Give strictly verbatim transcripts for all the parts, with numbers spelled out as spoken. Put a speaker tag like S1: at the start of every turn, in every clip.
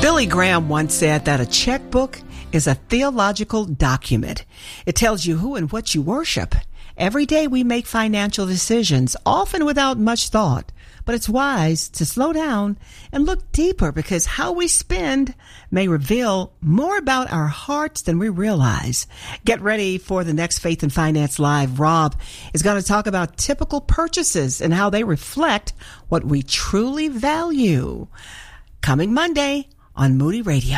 S1: Billy Graham once said that a checkbook is a theological document. It tells you who and what you worship. Every day we make financial decisions, often without much thought. But it's wise to slow down and look deeper, because how we spend may reveal more about our hearts than we realize. Get ready for the next Faith and Finance Live. Rob is going to talk about typical purchases and how they reflect what we truly value. Coming Monday on Moody Radio.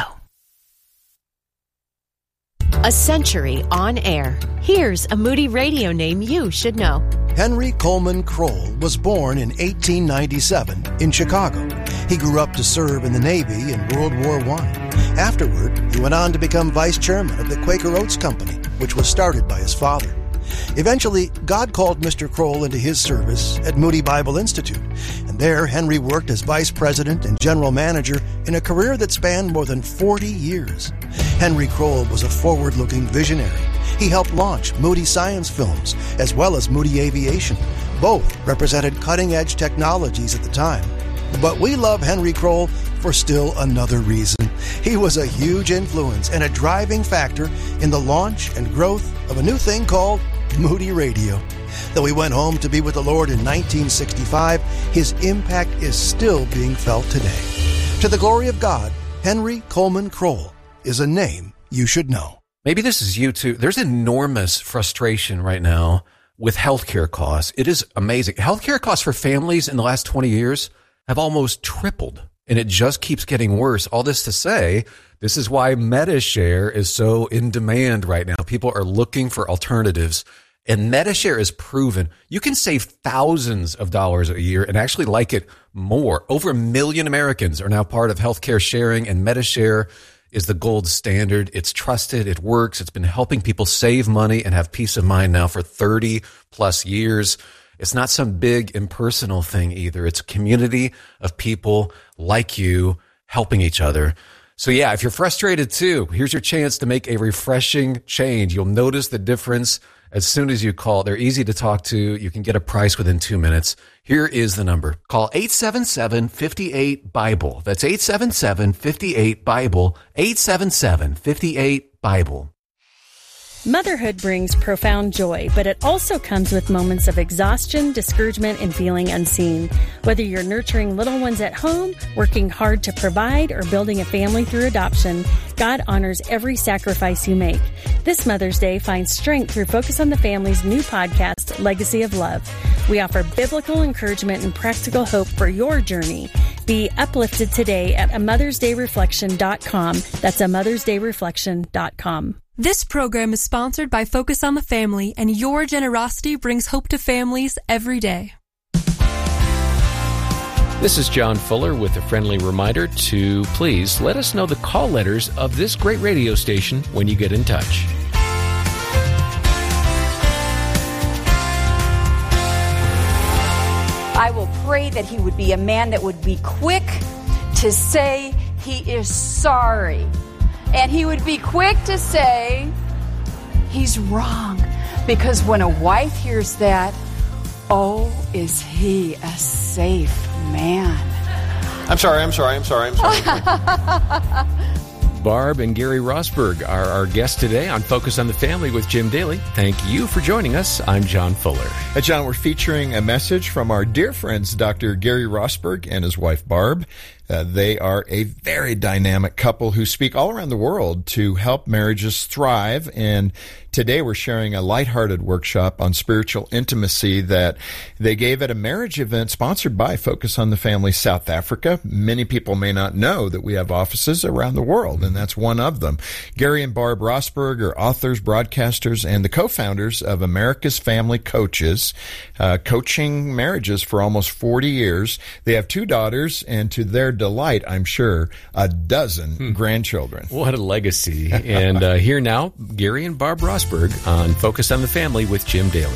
S2: A century on air. Here's a Moody Radio name you should know.
S3: Henry Coleman Kroll was born in eighteen ninety-seven in Chicago. He grew up to serve in the Navy in World War One. Afterward, he went on to become vice chairman of the Quaker Oats Company, which was started by his father. Eventually, God called Mister Kroll into his service at Moody Bible Institute, and there Henry worked as vice president and general manager in a career that spanned more than forty years. Henry Kroll was a forward-looking visionary. He helped launch Moody Science Films as well as Moody Aviation. Both represented cutting-edge technologies at the time. But we love Henry Kroll for still another reason. He was a huge influence and a driving factor in the launch and growth of a new thing called Moody Radio. Though he went home to be with the Lord in nineteen sixty-five, his impact is still being felt today. To the glory of God, Henry Coleman Kroll is a name you should know.
S4: Maybe this is you too. There's enormous frustration right now with healthcare costs. It is amazing. Healthcare costs for families in the last twenty years have almost tripled, and it just keeps getting worse. All this to say, this is why MediShare is so in demand right now. People are looking for alternatives, and MediShare is proven. You can save thousands of dollars a year and actually like it more. Over a million Americans are now part of healthcare sharing, and MediShare is the gold standard. It's trusted. It works. It's been helping people save money and have peace of mind now for thirty plus years. It's not some big impersonal thing either. It's a community of people like you helping each other. So yeah, if you're frustrated too, here's your chance to make a refreshing change. You'll notice the difference as soon as you call. They're easy to talk to. You can get a price within two minutes. Here is the number. Call eight seven seven, five eight, Bible. That's eight seven seven, five eight, Bible. eight seven seven, five eight, Bible.
S5: Motherhood brings profound joy, but it also comes with moments of exhaustion, discouragement, and feeling unseen. Whether you're nurturing little ones at home, working hard to provide, or building a family through adoption, God honors every sacrifice you make. This Mother's Day, find strength through Focus on the Family's new podcast, Legacy of Love. We offer biblical encouragement and practical hope for your journey. Be uplifted today at a mothers day reflection dot com. That's a mothers day reflection dot com.
S6: This program is sponsored by Focus on the Family, and your generosity brings hope to families every day.
S7: This is John Fuller with a friendly reminder to please let us know the call letters of this great radio station when you get in touch.
S8: I will pray that he would be a man that would be quick to say he is sorry. And he would be quick to say he's wrong. Because when a wife hears that, oh, is he a safe man?
S9: I'm sorry, I'm sorry, I'm sorry, I'm sorry.
S7: Barb and Gary Rosberg are our guests today on Focus on the Family with Jim Daly. Thank you for joining us. I'm John Fuller.
S10: Hey, John, we're featuring a message from our dear friends, Doctor Gary Rosberg and his wife, Barb. Uh, they are a very dynamic couple who speak all around the world to help marriages thrive. And today we're sharing a lighthearted workshop on spiritual intimacy that they gave at a marriage event sponsored by Focus on the Family South Africa. Many people may not know that we have offices around the world, and that's one of them. Gary and Barb Rosberg are authors, broadcasters, and the co-founders of America's Family Coaches, uh, coaching marriages for almost forty years. They have two daughters, and to their delight, I'm sure, a dozen hmm. grandchildren.
S7: What a legacy. And uh, here now, Gary and Barb Rosberg on Focus on the Family with Jim Daly.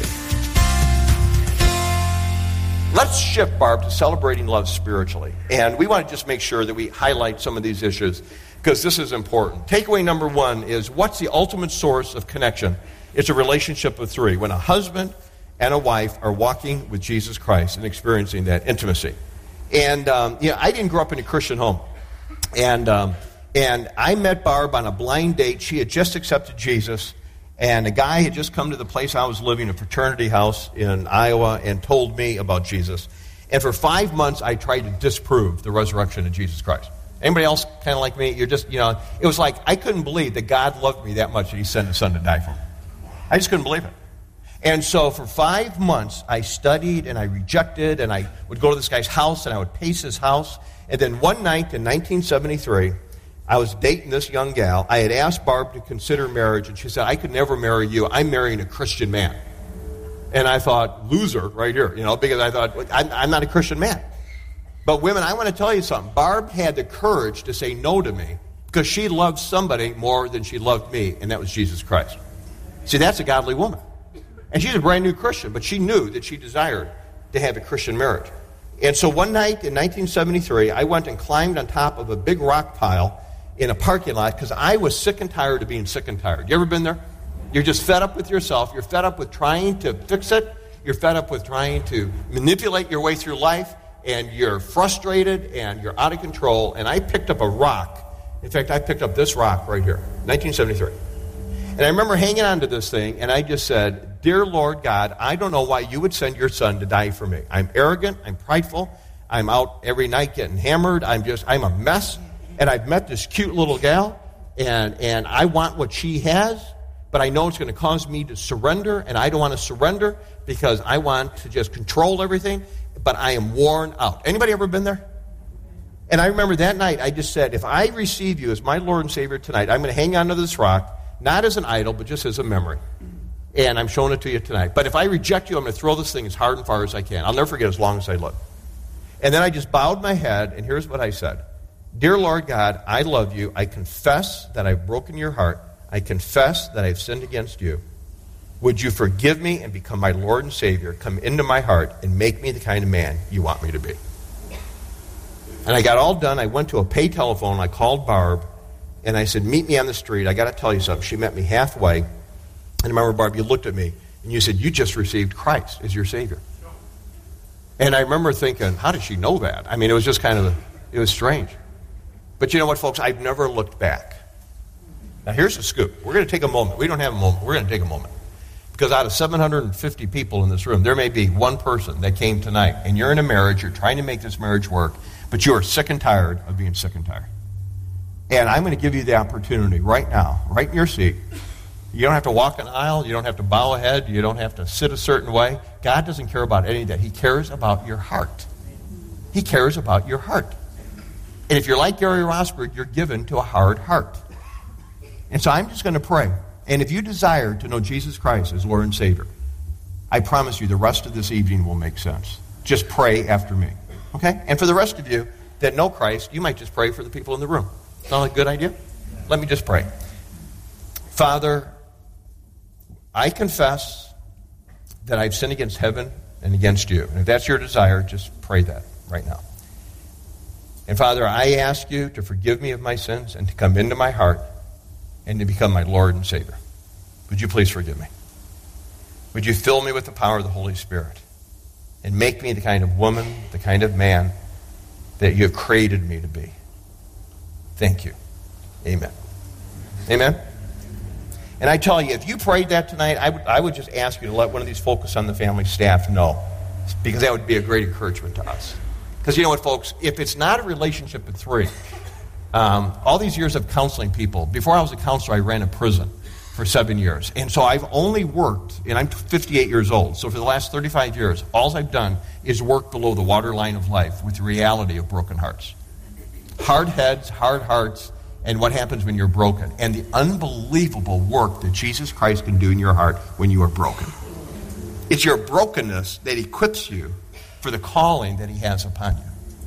S9: Let's shift, Barb, to celebrating love spiritually. And we want to just make sure that we highlight some of these issues because this is important. Takeaway number one is, what's the ultimate source of connection? It's a relationship of three. When a husband and a wife are walking with Jesus Christ and experiencing that intimacy. And, um, you know, I didn't grow up in a Christian home. And um, and I met Barb on a blind date. She had just accepted Jesus, and a guy had just come to the place I was living, a fraternity house in Iowa, and told me about Jesus. And for five months, I tried to disprove the resurrection of Jesus Christ. Anybody else kind of like me? You're just, you know, it was like I couldn't believe that God loved me that much that he sent his son to die for me. I just couldn't believe it. And so for five months, I studied and I rejected, and I would go to this guy's house and I would pace his house. And then one night in nineteen seventy-three, I was dating this young gal. I had asked Barb to consider marriage, and she said, I could never marry you. I'm marrying a Christian man. And I thought, loser right here, you know, because I thought, I'm, I'm not a Christian man. But women, I want to tell you something. Barb had the courage to say no to me because she loved somebody more than she loved me, and that was Jesus Christ. See, that's a godly woman. And she's a brand new Christian, but she knew that she desired to have a Christian marriage. And so one night in nineteen seventy-three, I went and climbed on top of a big rock pile in a parking lot because I was sick and tired of being sick and tired. You ever been there? You're just fed up with yourself. You're fed up with trying to fix it. You're fed up with trying to manipulate your way through life. And you're frustrated, and you're out of control. And I picked up a rock. In fact, I picked up this rock right here, nineteen seventy-three. And I remember hanging on to this thing, and I just said, Dear Lord God, I don't know why you would send your son to die for me. I'm arrogant. I'm prideful. I'm out every night getting hammered. I'm just, I'm a mess. And I've met this cute little gal, and, and I want what she has, but I know it's going to cause me to surrender, and I don't want to surrender because I want to just control everything. But I am worn out. Anybody ever been there? And I remember that night I just said, if I receive you as my Lord and Savior tonight, I'm going to hang on to this rock, not as an idol, but just as a memory. And I'm showing it to you tonight. But if I reject you, I'm going to throw this thing as hard and far as I can. I'll never forget as long as I live. And then I just bowed my head, and here's what I said. Dear Lord God, I love you. I confess that I've broken your heart. I confess that I've sinned against you. Would you forgive me and become my Lord and Savior, come into my heart, and make me the kind of man you want me to be? And I got all done. I went to a pay telephone. I called Barb, and I said, meet me on the street. I got to tell you something. She met me halfway. And I remember, Barb, you looked at me, and you said, you just received Christ as your Savior. And I remember thinking, how did she know that? I mean, it was just kind of, a, it was strange. But you know what, folks? I've never looked back. Now, here's the scoop. We're going to take a moment. We don't have a moment. We're going to take a moment. Because out of seven hundred fifty people in this room, there may be one person that came tonight, and you're in a marriage, you're trying to make this marriage work, but you are sick and tired of being sick and tired. And I'm going to give you the opportunity right now, right in your seat. You don't have to walk an aisle, you don't have to bow a head, you don't have to sit a certain way. God doesn't care about any of that. He cares about your heart. He cares about your heart. And if you're like Gary Rosberg, you're given to a hard heart. And so I'm just going to pray. And if you desire to know Jesus Christ as Lord and Savior, I promise you the rest of this evening will make sense. Just pray after me. Okay? And for the rest of you that know Christ, you might just pray for the people in the room. Sound like a good idea? Let me just pray. Father, I confess that I've sinned against heaven and against you. And if that's your desire, just pray that right now. And Father, I ask you to forgive me of my sins and to come into my heart and to become my Lord and Savior. Would you please forgive me? Would you fill me with the power of the Holy Spirit and make me the kind of woman, the kind of man that you have created me to be? Thank you. Amen. Amen. And I tell you, if you prayed that tonight, I would, I would just ask you to let one of these Focus on the Family staff know, because that would be a great encouragement to us. Because you know what, folks, if it's not a relationship of three, um, all these years of counseling people, before I was a counselor, I ran a prison for seven years. And so I've only worked, and I'm fifty-eight years old, so for the last thirty-five years, all I've done is work below the waterline of life with the reality of broken hearts. Hard heads, hard hearts, and what happens when you're broken, and the unbelievable work that Jesus Christ can do in your heart when you are broken. It's your brokenness that equips you for the calling that he has upon you.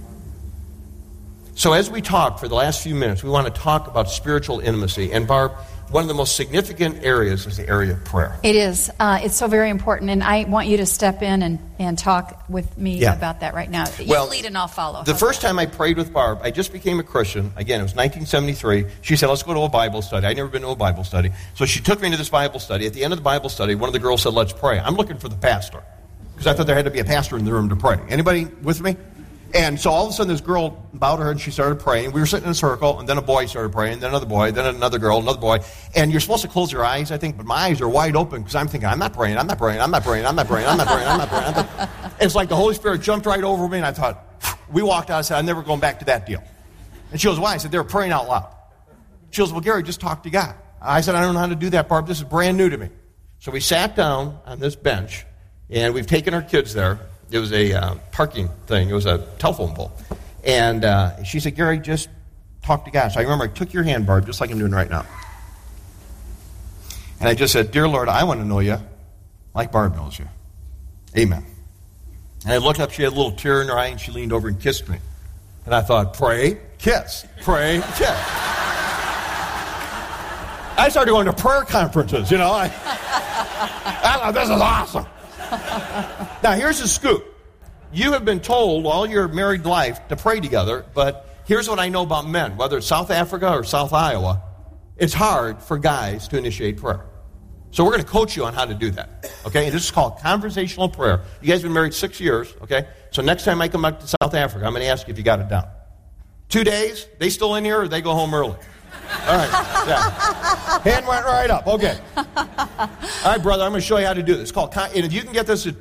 S9: So as we talk for the last few minutes, we want to talk about spiritual intimacy. And Barb, one of the most significant areas is the area of prayer.
S8: It is. Uh, it's so very important, and I want you to step in and, and talk with me yeah. about that right now. You
S9: well,
S8: lead and I'll follow.
S9: The
S8: How's
S9: first
S8: that?
S9: time I prayed with Barb, I just became a Christian. Again, it was nineteen seventy-three. She said, let's go to a Bible study. I'd never been to a Bible study. So she took me into this Bible study. At the end of the Bible study, one of the girls said, let's pray. I'm looking for the pastor, because I thought there had to be a pastor in the room to pray. Anybody with me? And so all of a sudden this girl bowed her head and she started praying. We were sitting in a circle, and then a boy started praying, then another boy, then another girl, another boy. And you're supposed to close your eyes, I think, but my eyes are wide open because I'm thinking, I'm not praying, I'm not praying, I'm not praying, I'm not praying, I'm not praying, I'm not praying. I'm not praying. It's like the Holy Spirit jumped right over me, and I thought, we walked out and said, I'm never going back to that deal. And she goes, why? I said, they were praying out loud. She goes, well, Gary, just talk to God. I said, I don't know how to do that, Barb. This is brand new to me. So we sat down on this bench, and we've taken our kids there. It was a uh, parking thing. It was a telephone pole. And uh, she said, Gary, just talk to God. So I remember I took your hand, Barb, just like I'm doing right now. And I just said, dear Lord, I want to know you like Barb knows you. Amen. And I looked up, she had a little tear in her eye, and she leaned over and kissed me. And I thought, pray, kiss, pray, kiss. I started going to prayer conferences, you know. I, I thought, this is awesome. Now, here's the scoop. You have been told all your married life to pray together, but here's what I know about men, whether it's South Africa or South Iowa, it's hard for guys to initiate prayer. So we're going to coach you on how to do that, okay? And this is called conversational prayer. You guys have been married six years, okay? So next time I come back to South Africa, I'm going to ask you if you got it down. Two days, they still in here or they go home early? All right, yeah. Hand went right up, okay. All right, brother, I'm going to show you how to do this. It's called, and if you can get this